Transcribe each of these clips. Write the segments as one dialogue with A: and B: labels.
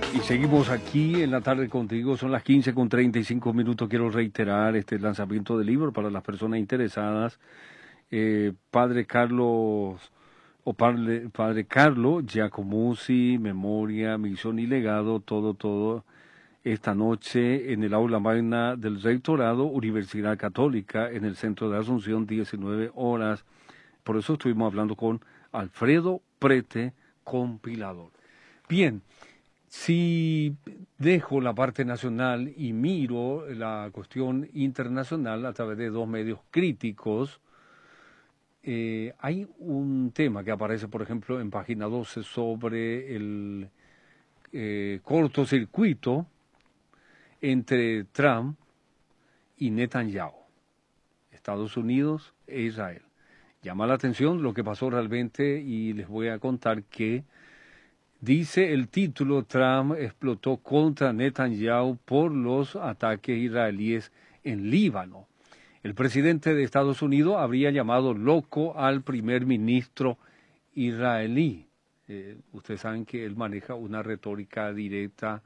A: Y seguimos aquí en la tarde contigo, son las 15:35. Quiero reiterar este lanzamiento del libro para las personas interesadas. Padre Carlos, Padre Carlo Giacomuzzi, Memoria, Misión y Legado, todo, esta noche en el aula magna del Rectorado, Universidad Católica, en el centro de Asunción, 19 horas. Por eso estuvimos hablando con Alfredo Prete, compilador. Bien. Si dejo la parte nacional y miro la cuestión internacional a través de dos medios críticos, hay un tema que aparece, por ejemplo, en página 12 sobre el cortocircuito entre Trump y Netanyahu, Estados Unidos e Israel. Llama la atención lo que pasó realmente y les voy a contar que dice el título: Trump explotó contra Netanyahu por los ataques israelíes en Líbano. El presidente de Estados Unidos habría llamado loco al primer ministro israelí. Ustedes saben que él maneja una retórica directa,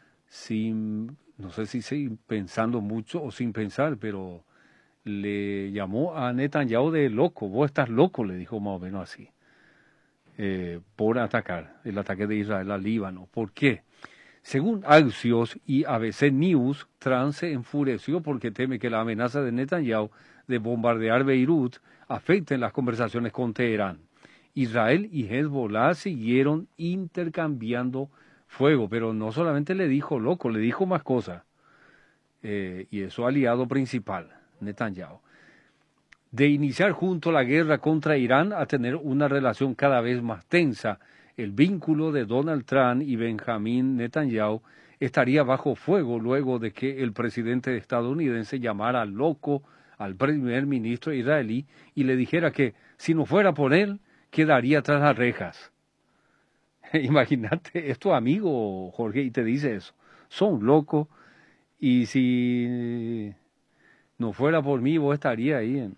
A: no sé si pensando mucho o sin pensar, pero le llamó a Netanyahu de loco. Vos estás loco, le dijo más o menos así. Por atacar el ataque de Israel al Líbano. ¿Por qué? Según Axios y ABC News, Trump se enfureció porque teme que la amenaza de Netanyahu de bombardear Beirut afecte las conversaciones con Teherán. Israel y Hezbollah siguieron intercambiando fuego, pero no solamente le dijo loco, le dijo más cosas. Y es su aliado principal, Netanyahu. De iniciar junto la guerra contra Irán a tener una relación cada vez más tensa, el vínculo de Donald Trump y Benjamin Netanyahu estaría bajo fuego luego de que el presidente estadounidense llamara loco al primer ministro israelí y le dijera que si no fuera por él, quedaría tras las rejas. Imagínate, es tu amigo, Jorge, y te dice eso. Son locos, y si no fuera por mí, vos estarías ahí.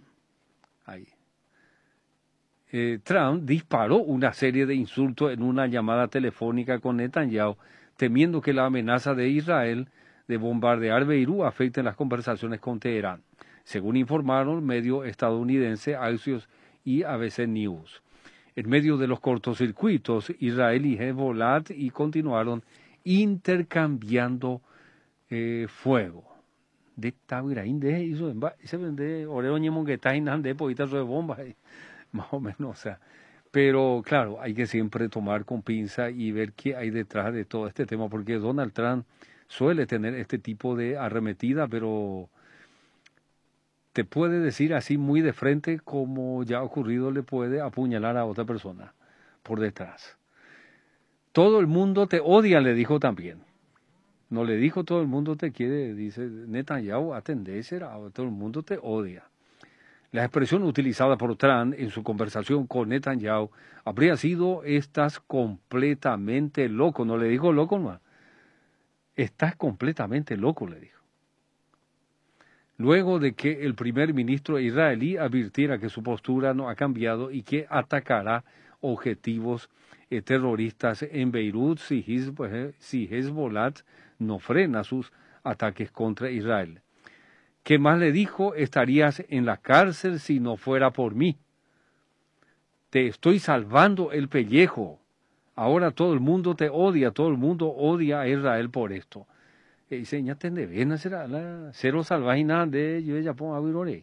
A: Trump disparó una serie de insultos en una llamada telefónica con Netanyahu, temiendo que la amenaza de Israel de bombardear Beirut afecte las conversaciones con Teherán, según informaron medios estadounidenses Axios y ABC News. En medio de los cortocircuitos, Israel y Hezbollah continuaron intercambiando fuego. De Tabiraín de eso, se vende oreoñemo que está inande poitas de bombas. Más o menos, o sea, pero claro, hay que siempre tomar con pinza y ver qué hay detrás de todo este tema, porque Donald Trump suele tener este tipo de arremetida, pero te puede decir así muy de frente, como ya ha ocurrido, le puede apuñalar a otra persona por detrás. Todo el mundo te odia, le dijo también. No le dijo todo el mundo te quiere, dice Netanyahu, atendése, todo el mundo te odia. La expresión utilizada por Trump en su conversación con Netanyahu habría sido: estás completamente loco. No le dijo loco, no. Estás completamente loco, le dijo. Luego de que el primer ministro israelí advirtiera que su postura no ha cambiado y que atacará objetivos terroristas en Beirut si Hezbollah no frena sus ataques contra Israel. ¿Qué más le dijo? Estarías en la cárcel si no fuera por mí. Te estoy salvando el pellejo. Ahora todo el mundo te odia, todo el mundo odia a Israel por esto. Dice, ya te deben hacer cero salvaje nada de yo ya pongo a virore.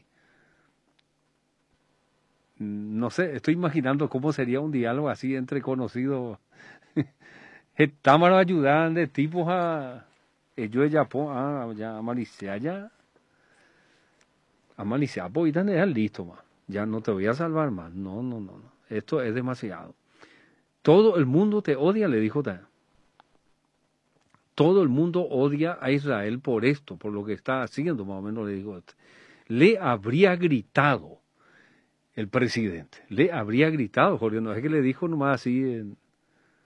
A: No sé, estoy imaginando cómo sería un diálogo así entre conocidos. Estamos ayudando de tipos a yo ya pongo ya Malicia ya. A Malicia, pues ya listo, ma. Ya no te voy a salvar más. No. Esto es demasiado. Todo el mundo te odia, le dijo Trump. Todo el mundo odia a Israel por esto, por lo que está haciendo, más o menos le dijo. Le habría gritado el presidente. Le habría gritado, Jorge, no es que le dijo nomás así,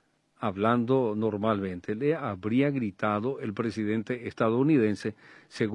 A: hablando normalmente. Le habría gritado el presidente estadounidense, según